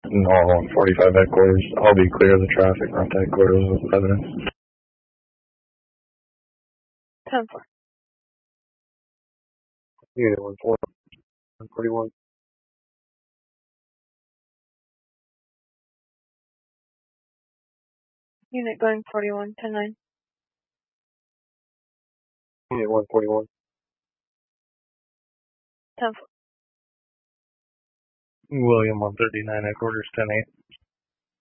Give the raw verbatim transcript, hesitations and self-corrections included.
No, one forty-five headquarters. I'll be clear of the traffic around headquarters with evidence. ten four. Unit one four, one forty-one. Unit going forty-one, ten nine. Unit one forty-one. ten four. William one thirty-nine headquarters, ten eight.